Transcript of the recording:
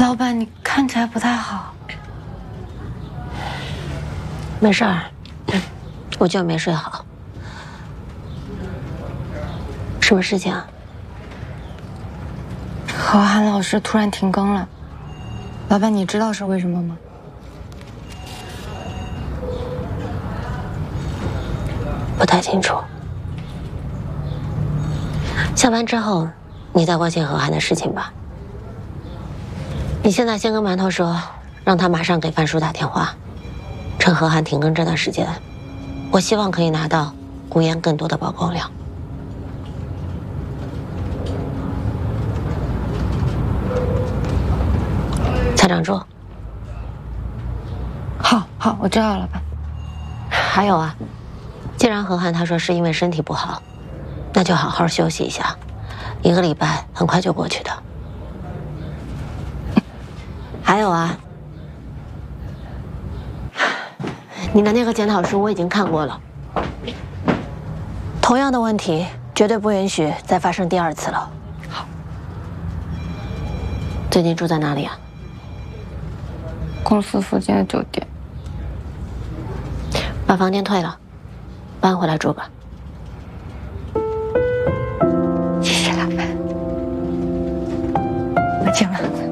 老板，你看起来不太好。 没事儿，我就没睡好。什么事情啊？ 何涵老师突然停更了，老板，你知道是为什么吗？ 不太清楚。下班之后，你再关心何涵的事情吧。你现在先跟馒头说，让他马上给范叔打电话，趁何涵停更这段时间，我希望可以拿到顾烟更多的曝光量。蔡长柱。 好，我知道了，老板。 还有啊，既然何涵他说是因为身体不好，那就好好休息一下，1个礼拜很快就过去的。还有啊，你的那个检讨书我已经看过了，同样的问题绝对不允许再发生第2次了。 好。 最近住在哪里啊？ 公司附近的酒店。 把房间退了，搬回来住吧。 谢谢老板，我进了。